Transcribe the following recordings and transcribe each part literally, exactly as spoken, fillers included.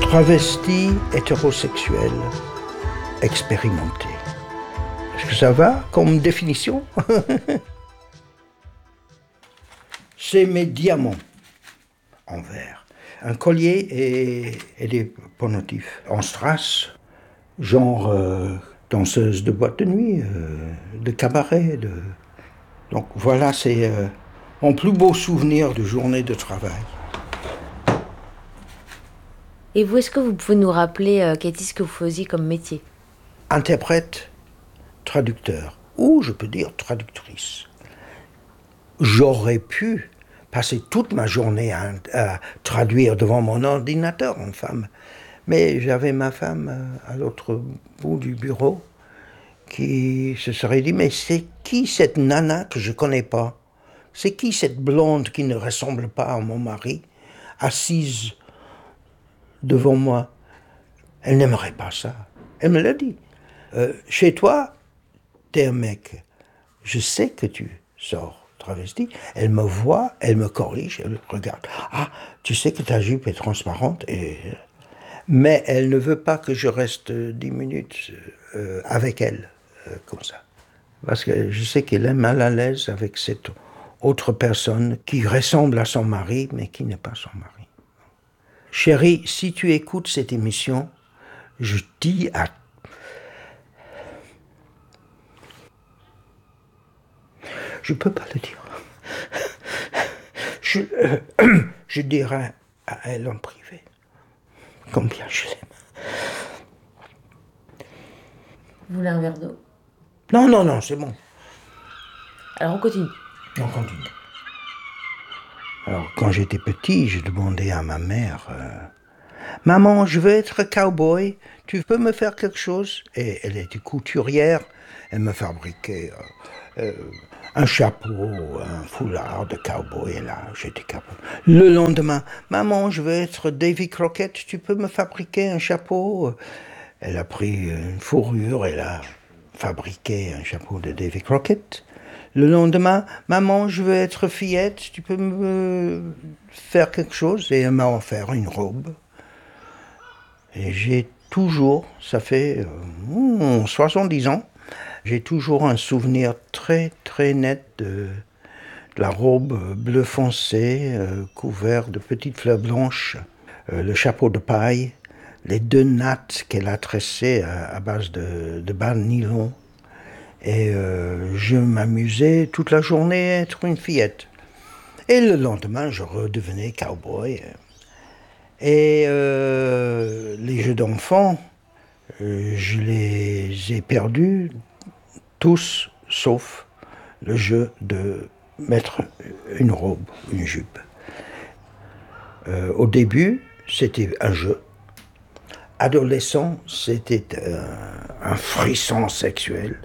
Travesti hétérosexuel expérimenté. Est-ce que ça va comme définition? C'est mes diamants en verre. Un collier et, et des pendentifs en strass, genre euh, danseuse de boîte de nuit, euh, de cabaret. De... Donc voilà, c'est euh, mon plus beau souvenir de journée de travail. Et vous, est-ce que vous pouvez nous rappeler, euh, Katie, ce que vous faisiez comme métier? Interprète, traducteur, ou je peux dire traductrice. J'aurais pu passer toute ma journée à, à traduire devant mon ordinateur en femme. Mais j'avais ma femme à l'autre bout du bureau qui se serait dit « Mais c'est qui cette nana que je connais pas? C'est qui cette blonde qui ne ressemble pas à mon mari, assise devant moi ?» Elle n'aimerait pas ça. Elle me l'a dit. Euh, « Chez toi, t'es un mec. Je sais que tu sors. » Travesti, elle me voit, elle me corrige, elle regarde. Ah, tu sais que ta jupe est transparente, et... mais elle ne veut pas que je reste dix minutes euh, avec elle, euh, comme ça. Parce que je sais qu'elle est mal à l'aise avec cette autre personne qui ressemble à son mari, mais qui n'est pas son mari. Chérie, si tu écoutes cette émission, je dis à... Je ne peux pas le dire. Je, euh, je dirai à elle en privé combien je l'aime. Vous voulez un verre d'eau? Non, non, non, c'est bon. Alors on continue. On continue. Alors, quand j'étais petit, je demandais à ma mère euh, « Maman, je veux être cow-boy, tu peux me faire quelque chose ?» Et elle était couturière, elle me fabriquait... Euh, euh, un chapeau, un foulard de cowboy, et là, j'étais capable. Le lendemain, maman, je veux être Davy Crockett, tu peux me fabriquer un chapeau? Elle a pris une fourrure, elle a fabriqué un chapeau de Davy Crockett. Le lendemain, maman, je veux être fillette, tu peux me faire quelque chose? Et elle m'a offert une robe. Et j'ai toujours, ça fait euh, soixante-dix ans, j'ai toujours un souvenir très très net de, de la robe bleu foncé, euh, couvert de petites fleurs blanches, euh, le chapeau de paille, les deux nattes qu'elle a tressées à, à base de, de bas de nylon. Et euh, je m'amusais toute la journée à être une fillette. Et le lendemain, je redevenais cow-boy. Et euh, les jeux d'enfants, euh, je les ai perdus. Tous, sauf le jeu de mettre une robe, une jupe. Euh, au début, c'était un jeu. Adolescent, c'était euh, un frisson sexuel.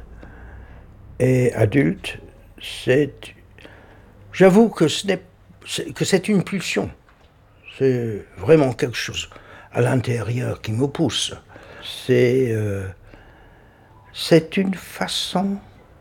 Et adulte, c'est... J'avoue que, ce n'est, que c'est une pulsion. C'est vraiment quelque chose à l'intérieur qui me pousse. C'est... Euh, C'est une façon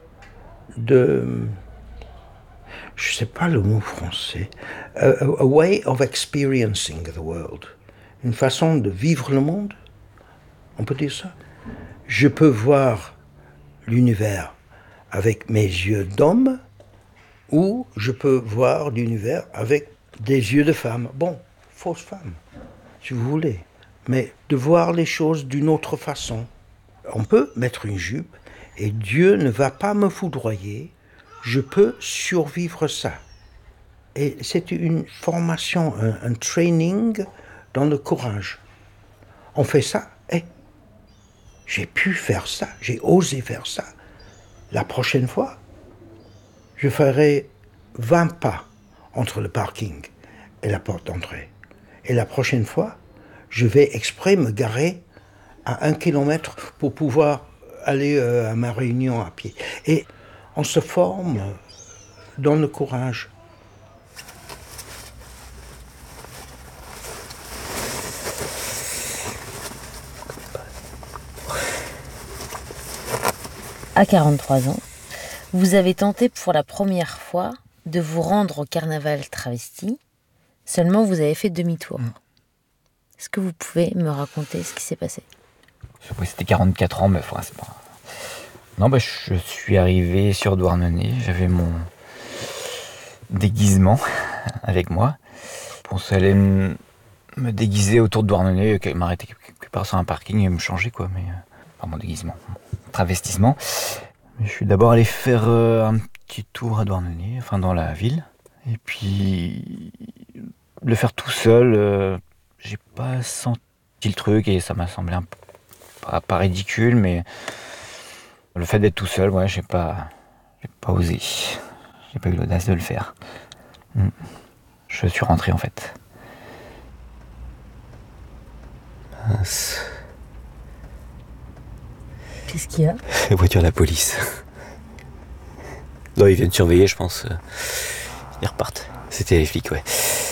de... Je ne sais pas le mot français. A, a way of experiencing the world. Une façon de vivre le monde. On peut dire ça. Je peux voir l'univers avec mes yeux d'homme ou je peux voir l'univers avec des yeux de femme. Bon, fausse femme, si vous voulez. Mais de voir les choses d'une autre façon. On peut mettre une jupe et Dieu ne va pas me foudroyer. Je peux survivre ça. Et c'est une formation, un, un training dans le courage. On fait ça, et j'ai pu faire ça, j'ai osé faire ça. La prochaine fois, je ferai vingt pas entre le parking et la porte d'entrée. Et la prochaine fois, je vais exprès me garer à un kilomètre pour pouvoir aller à ma réunion à pied. Et on se forme dans le courage. À quarante-trois ans, vous avez tenté pour la première fois de vous rendre au carnaval travesti. Seulement, vous avez fait demi-tour. Mmh. Est-ce que vous pouvez me raconter ce qui s'est passé? Ouais, c'était quarante-quatre ans, mais enfin, c'est pas... Non, bah, je suis arrivé sur Douarnenez, j'avais mon déguisement avec moi. On allait me me déguiser autour de Douarnenez, m'arrêter quelque part sur un parking et me changer, quoi. Mais, enfin, mon déguisement, mon travestissement. Mais je suis d'abord allé faire euh, un petit tour à Douarnenez, enfin dans la ville. Et puis, le faire tout seul, euh, j'ai pas senti le truc et ça m'a semblé un peu, pas, pas ridicule, mais le fait d'être tout seul, ouais, j'ai pas, j'ai pas osé. J'ai pas eu l'audace de le faire. Mm. Je suis rentré en fait. Mince. Qu'est-ce qu'il y a? La voiture de la police. Non, ils viennent surveiller, je pense. Ils repartent. C'était les flics, ouais.